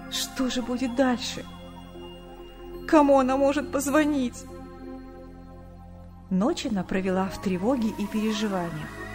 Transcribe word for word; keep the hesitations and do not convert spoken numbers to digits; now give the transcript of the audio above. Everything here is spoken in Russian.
Что же будет дальше? Кому она может позвонить? Ночь она провела в тревоге и переживаниях.